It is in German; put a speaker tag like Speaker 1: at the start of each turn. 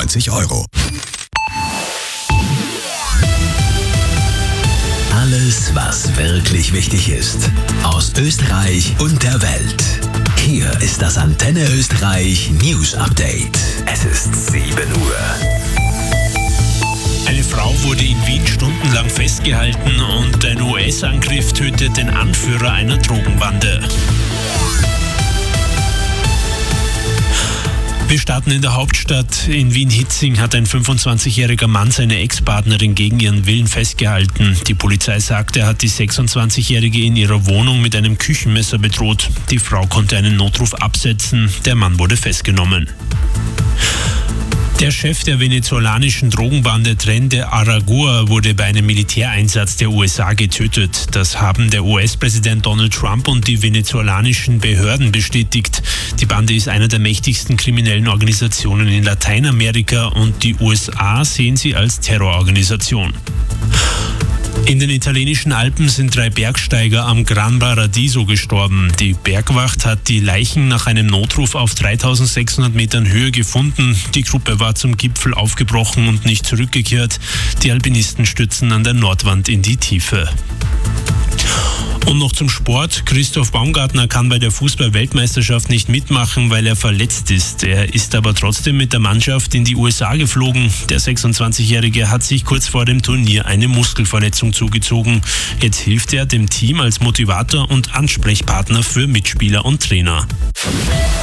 Speaker 1: €99.
Speaker 2: Alles, was wirklich wichtig ist. Aus Österreich und der Welt. Hier ist das Antenne Österreich News Update. Es ist 7 Uhr.
Speaker 3: Eine Frau wurde in Wien stundenlang festgehalten und ein US-Angriff tötet den Anführer einer Drogenbande. Wir starten in der Hauptstadt. In Wien-Hietzing hat ein 25-jähriger Mann seine Ex-Partnerin gegen ihren Willen festgehalten. Die Polizei sagt, er hat die 26-jährige in ihrer Wohnung mit einem Küchenmesser bedroht. Die Frau konnte einen Notruf absetzen. Der Mann wurde festgenommen. Der Chef der venezolanischen Drogenbande Tren de Aragua wurde bei einem Militäreinsatz der USA getötet. Das haben der US-Präsident Donald Trump und die venezolanischen Behörden bestätigt. Die Bande ist eine der mächtigsten kriminellen Organisationen in Lateinamerika und die USA sehen sie als Terrororganisation. In den italienischen Alpen sind 3 Bergsteiger am Gran Paradiso gestorben. Die Bergwacht hat die Leichen nach einem Notruf auf 3600 Metern Höhe gefunden. Die Gruppe war zum Gipfel aufgebrochen und nicht zurückgekehrt. Die Alpinisten stürzen an der Nordwand in die Tiefe. Und noch zum Sport. Christoph Baumgartner kann bei der Fußball-Weltmeisterschaft nicht mitmachen, weil er verletzt ist. Er ist aber trotzdem mit der Mannschaft in die USA geflogen. Der 26-Jährige hat sich kurz vor dem Turnier eine Muskelverletzung zugezogen. Jetzt hilft er dem Team als Motivator und Ansprechpartner für Mitspieler und Trainer.